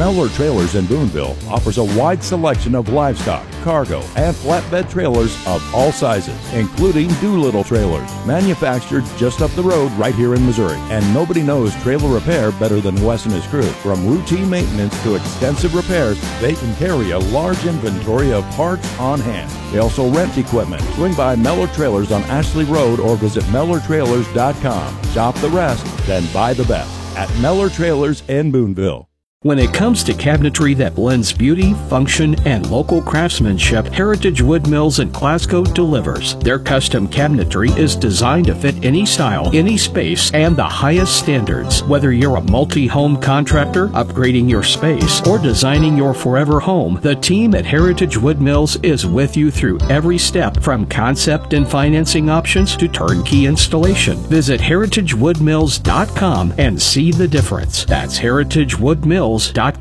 Mellor Trailers in Boonville offers a wide selection of livestock, cargo, and flatbed trailers of all sizes, including Doolittle trailers, manufactured just up the road right here in Missouri. And nobody knows trailer repair better than Wes and his crew. From routine maintenance to extensive repairs, they can carry a large inventory of parts on hand. They also rent equipment. Swing by Mellor Trailers on Ashley Road or visit MellorTrailers.com. Shop the rest, then buy the best at Mellor Trailers in Boonville. When it comes to cabinetry that blends beauty, function, and local craftsmanship, Heritage Wood Mills in Glasgow delivers. Their custom cabinetry is designed to fit any style, any space, and the highest standards. Whether you're a multi-home contractor, upgrading your space, or designing your forever home, the team at Heritage Wood Mills is with you through every step, from concept and financing options to turnkey installation. Visit heritagewoodmills.com and see the difference. That's heritagewoodmills.com.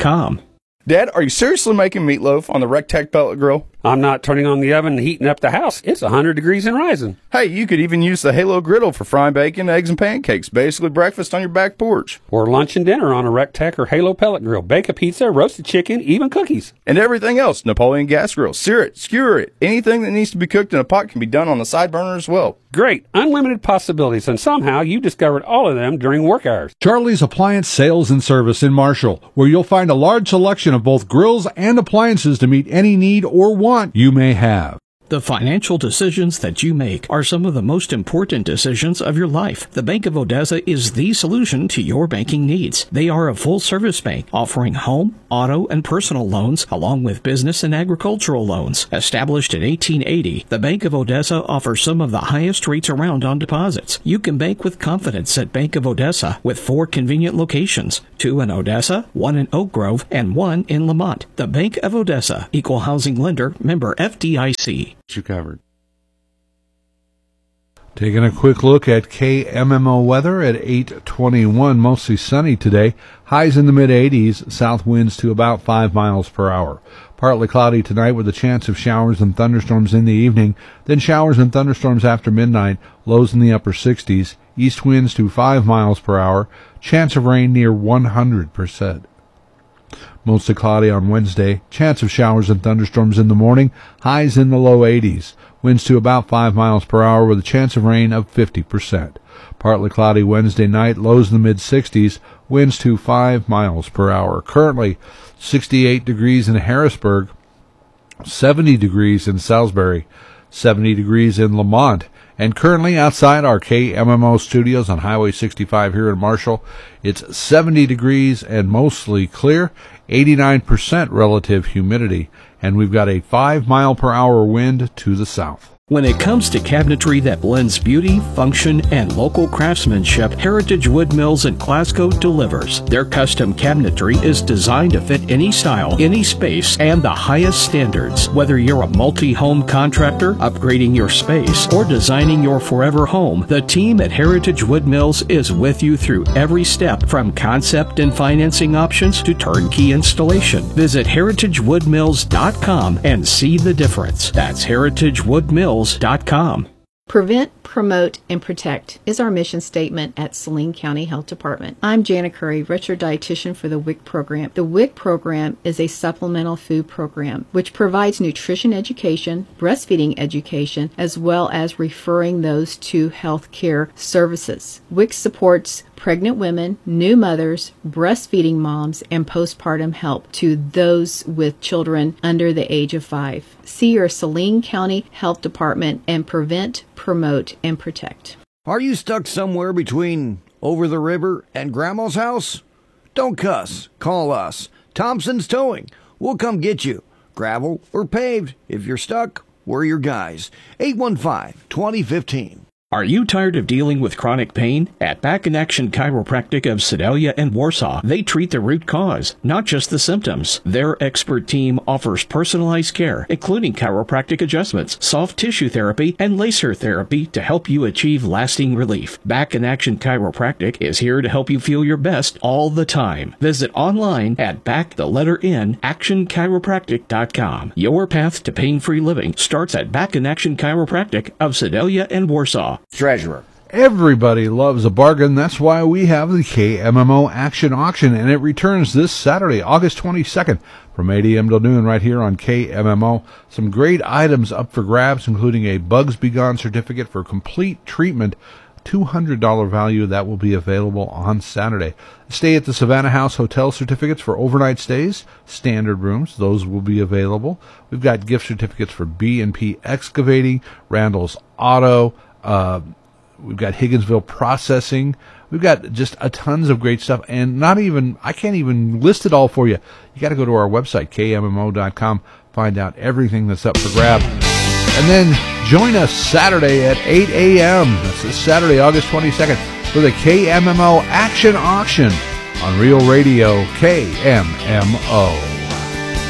Dad, are you seriously making meatloaf on the Rectech pellet grill? I'm not turning on the oven and heating up the house. It's 100 degrees and rising. Hey, you could even use the Halo griddle for frying bacon, eggs, and pancakes. Basically breakfast on your back porch. Or lunch and dinner on a Rectech or Halo pellet grill. Bake a pizza, roasted chicken, even cookies. And everything else. Napoleon gas grill. Sear it, skewer it. Anything that needs to be cooked in a pot can be done on the side burner as well. Great. Unlimited possibilities. And somehow you discovered all of them during work hours. Charlie's Appliance Sales and Service in Marshall, where you'll find a large selection of both grills and appliances to meet any need or want you may have. The financial decisions that you make are some of the most important decisions of your life. The Bank of Odessa is the solution to your banking needs. They are a full-service bank offering home, auto, and personal loans, along with business and agricultural loans. Established in 1880, the Bank of Odessa offers some of the highest rates around on deposits. You can bank with confidence at Bank of Odessa with 4 convenient locations, 2 in Odessa, 1 in Oak Grove, and 1 in Lamont. The Bank of Odessa, Equal Housing Lender, member FDIC. You covered. Taking a quick look at KMMO weather at 8:21, mostly sunny today. Highs in the mid-80s, south winds to about 5 miles per hour. Partly cloudy tonight with a chance of showers and thunderstorms in the evening, then showers and thunderstorms after midnight, lows in the upper 60s, east winds to 5 miles per hour, chance of rain near 100%. Mostly cloudy on Wednesday, chance of showers and thunderstorms in the morning, highs in the low 80s, winds to about 5 miles per hour with a chance of rain of 50%. Partly cloudy Wednesday night, lows in the mid-60s, winds to 5 miles per hour. Currently 68 degrees in Harrisburg, 70 degrees in Salisbury, 70 degrees in Lamont, and currently outside our KMMO studios on Highway 65 here in Marshall, it's 70 degrees and mostly clear, 89% relative humidity, and we've got a 5 mile per hour wind to the south. When it comes to cabinetry that blends beauty, function, and local craftsmanship, Heritage Wood Mills in Glasgow delivers. Their custom cabinetry is designed to fit any style, any space, and the highest standards. Whether you're a multi-home contractor, upgrading your space, or designing your forever home, the team at Heritage Wood Mills is with you through every step, from concept and financing options to turnkey installation. Visit heritagewoodmills.com and see the difference. That's heritagewoodmills.com. Prevent, promote, and protect is our mission statement at Saline County Health Department. I'm Jana Curry, registered dietitian for the WIC program. The WIC program is a supplemental food program which provides nutrition education, breastfeeding education, as well as referring those to health care services. WIC supports pregnant women, new mothers, breastfeeding moms, and postpartum help to those with children under the age of 5. See your Saline County Health Department and prevent, promote, and protect. Are you stuck somewhere between over the river and Grandma's house? Don't cuss. Call us. Thompson's Towing. We'll come get you. Gravel or paved. If you're stuck, we're your guys. 815-2015. Are you tired of dealing with chronic pain? At Back in Action Chiropractic of Sedalia and Warsaw, they treat the root cause, not just the symptoms. Their expert team offers personalized care, including chiropractic adjustments, soft tissue therapy, and laser therapy to help you achieve lasting relief. Back in Action Chiropractic is here to help you feel your best all the time. Visit online at actionchiropractic.com. Your path to pain-free living starts at Back in Action Chiropractic of Sedalia and Warsaw. Treasurer, Everybody loves a bargain. That's why we have the KMMO Action Auction, and it returns this Saturday, August 22nd, from 8 a.m. till noon right here on KMMO. Some great items up for grabs, including a Bugs Be Gone certificate for complete treatment, $200 value that will be available on Saturday. Stay at the Savannah House Hotel certificates for overnight stays, standard rooms, those will be available. We've got gift certificates for B&P Excavating, Randall's Auto, we've got Higginsville Processing. We've got just tons of great stuff, and I can't even list it all for you. You got to go to our website, kmmo.com, find out everything that's up for grab. And then join us Saturday at 8 a.m. This is Saturday, August 22nd, for the KMMO Action Auction on Real Radio KMMO.